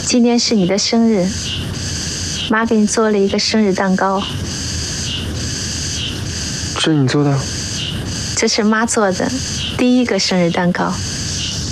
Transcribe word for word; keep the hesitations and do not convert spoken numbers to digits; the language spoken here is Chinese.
今天是你的生日，妈给你做了一个生日蛋糕。 这是你做的？ 这是妈做的第一个生日蛋糕。